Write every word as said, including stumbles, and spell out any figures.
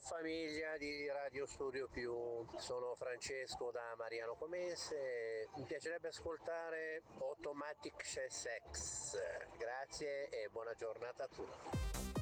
famiglia di Radio Studio Più, sono Francesco da Mariano Comesse, mi piacerebbe ascoltare Automatic Chess X, grazie e buona giornata a tutti.